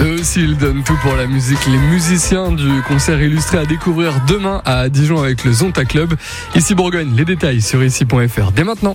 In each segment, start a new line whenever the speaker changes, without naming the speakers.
Eux aussi, ils donnent tout pour la musique. Les musiciens du concert illustré à découvrir demain à Dijon avec le Zonta Club. Ici Bourgogne, les détails sur ici.fr dès maintenant.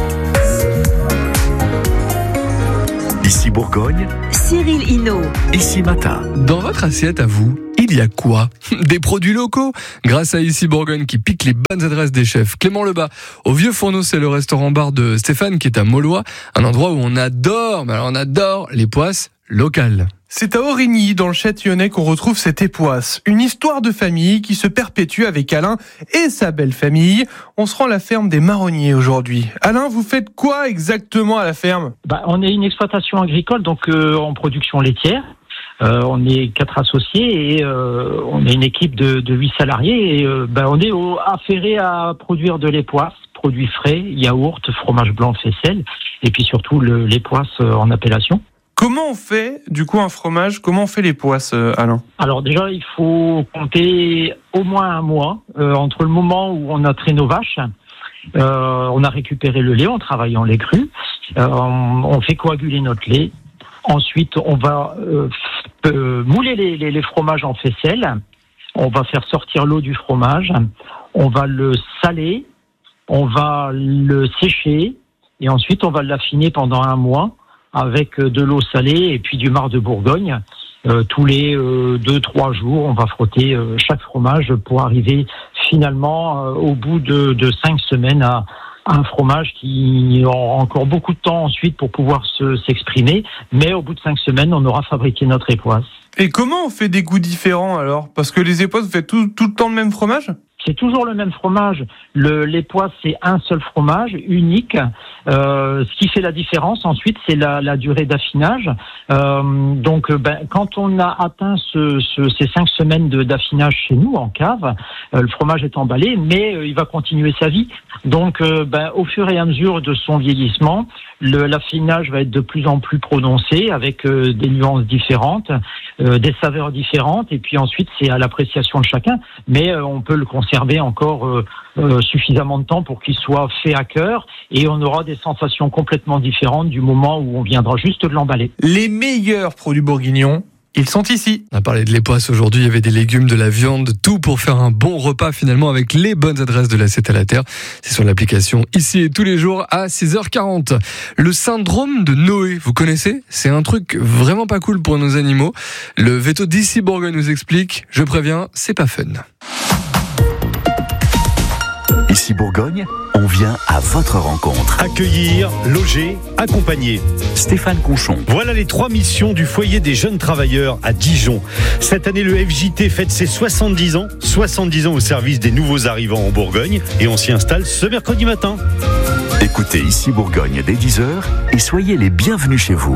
Ici Bourgogne,
Cyril Hinault.
Ici Matin.
Dans votre assiette à vous, il y a quoi? Des produits locaux? Grâce à Ici Bourgogne qui pique les bonnes adresses des chefs. Clément Lebas, au Vieux Fourneau, c'est le restaurant-bar de Stéphane qui est à Maulois. Un endroit où on adore, mais alors on adore les poisses locales.
C'est à Origny, dans le Châtillonnais, qu'on retrouve cette époisse. Une histoire de famille qui se perpétue avec Alain et sa belle famille. On se rend à la ferme des Marronniers aujourd'hui. Alain, vous faites quoi exactement à la ferme?
On est une exploitation agricole, donc en production laitière. On est 4 associés et on est une équipe de 8 salariés. Et on est affairé à produire de l'époisse, produits frais, yaourt, fromage blanc, faisselle, et puis surtout l'époisse en appellation.
Comment on fait, du coup, un fromage? Comment on fait les poisses, Alain?
Alors déjà, il faut compter au moins un mois entre le moment où on a traité nos vaches, on a récupéré le lait en travaillant lait cru, on fait coaguler notre lait. Ensuite, on va mouler les fromages en faisselle, on va faire sortir l'eau du fromage, on va le saler, on va le sécher et ensuite on va l'affiner pendant un mois avec de l'eau salée et puis du marc de Bourgogne. Tous les 2-3 jours, on va frotter chaque fromage pour arriver finalement au bout de 5 semaines à un fromage qui aura encore beaucoup de temps ensuite pour pouvoir s'exprimer. Mais au bout de 5 semaines, on aura fabriqué notre époisse.
Et comment on fait des goûts différents alors? Parce que les époisses, vous faites tout le temps le même fromage?
C'est toujours le même fromage. L'époisse, c'est un seul fromage, unique. Ce qui fait la différence, ensuite, c'est la durée d'affinage. Quand on a atteint ces 5 semaines d'affinage chez nous, en cave, le fromage est emballé, mais il va continuer sa vie. Donc, au fur et à mesure de son vieillissement, l'affinage va être de plus en plus prononcé, avec des nuances différentes, des saveurs différentes, et puis ensuite, c'est à l'appréciation de chacun. Mais on peut le conserver encore suffisamment de temps pour qu'il soit fait à cœur et on aura des sensations complètement différentes du moment où on viendra juste de l'emballer.
Les meilleurs produits bourguignons, ils sont ici.
On a parlé de l'époisse aujourd'hui, il y avait des légumes, de la viande, tout pour faire un bon repas finalement avec les bonnes adresses de l'Assiette à la Terre. C'est sur l'application Ici et tous les jours à 6h40. Le syndrome de Noé, vous connaissez? C'est un truc vraiment pas cool pour nos animaux. Le veto d'Ici Bourgogne nous explique, je préviens, c'est pas fun.
Ici Bourgogne, on vient à votre rencontre.
Accueillir, loger, accompagner.
Stéphane Conchon.
Voilà les 3 missions du foyer des jeunes travailleurs à Dijon. Cette année, le FJT fête ses 70 ans. 70 ans au service des nouveaux arrivants en Bourgogne. Et on s'y installe ce mercredi matin.
Écoutez Ici Bourgogne dès 10h et soyez les bienvenus chez vous.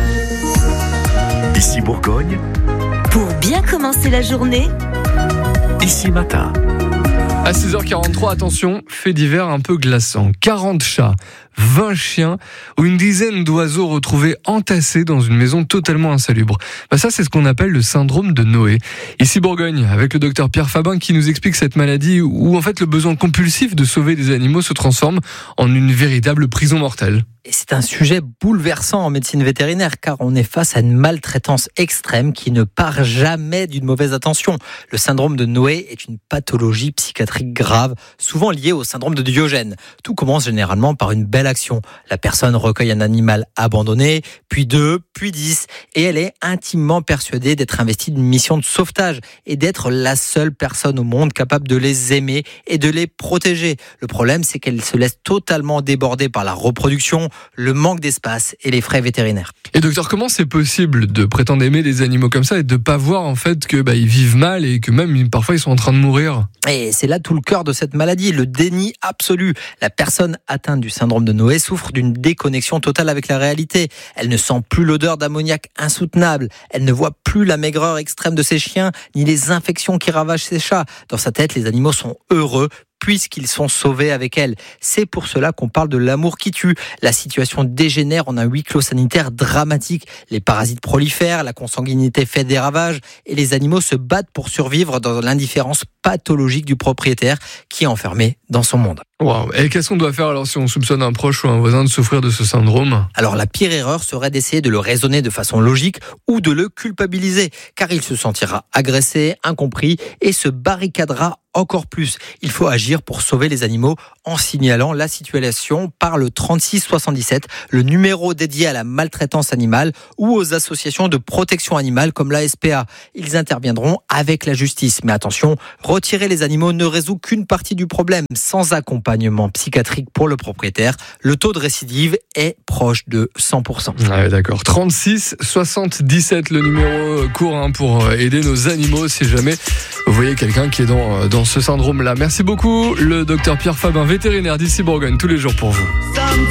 Ici Bourgogne.
Pour bien commencer la journée,
Ici Matin.
À 6h43, attention, fait divers un peu glaçant. 40 chats, 20 chiens ou une dizaine d'oiseaux retrouvés entassés dans une maison totalement insalubre. Ça, c'est ce qu'on appelle le syndrome de Noé. Ici Bourgogne, avec le docteur Pierre Fabin qui nous explique cette maladie où en fait le besoin compulsif de sauver des animaux se transforme en une véritable prison mortelle.
Et c'est un sujet bouleversant en médecine vétérinaire car on est face à une maltraitance extrême qui ne part jamais d'une mauvaise intention. Le syndrome de Noé est une pathologie psychiatrique grave, souvent liée au syndrome de Diogène. Tout commence généralement par une belle action. La personne recueille un animal abandonné, puis 2, puis 10, et elle est intimement persuadée d'être investie d'une mission de sauvetage et d'être la seule personne au monde capable de les aimer et de les protéger. Le problème, c'est qu'elle se laisse totalement déborder par la reproduction, le manque d'espace et les frais vétérinaires.
Et docteur, comment c'est possible de prétendre aimer des animaux comme ça et de pas voir en fait que ils vivent mal et que même parfois ils sont en train de mourir?
Et c'est là tout le cœur de cette maladie, le déni absolu. La personne atteinte du syndrome de Noé souffre d'une déconnexion totale avec la réalité. Elle ne sent plus l'odeur d'ammoniac insoutenable. Elle ne voit plus la maigreur extrême de ses chiens, ni les infections qui ravagent ses chats. Dans sa tête, les animaux sont heureux puisqu'ils sont sauvés avec elle. C'est pour cela qu'on parle de l'amour qui tue. La situation dégénère en un huis clos sanitaire dramatique. Les parasites prolifèrent, la consanguinité fait des ravages et les animaux se battent pour survivre dans l'indifférence pathologique du propriétaire qui est enfermé dans son monde.
Wow. Et qu'est-ce qu'on doit faire alors si on soupçonne un proche ou un voisin de souffrir de ce syndrome ?
Alors la pire erreur serait d'essayer de le raisonner de façon logique ou de le culpabiliser, car il se sentira agressé, incompris et se barricadera encore plus. Il faut agir pour sauver les animaux en signalant la situation par le 3677, le numéro dédié à la maltraitance animale ou aux associations de protection animale comme la SPA. Ils interviendront avec la justice. Mais attention, retirer les animaux ne résout qu'une partie du problème. Sans accompagnement psychiatrique pour le propriétaire, le taux de récidive est proche de 100%.
Ouais, d'accord. 3677, le numéro court pour aider nos animaux si jamais vous voyez quelqu'un qui est dans ce syndrome-là. Merci beaucoup, le docteur Pierre Fabin, vétérinaire d'Issy Bourgogne, tous les jours pour vous.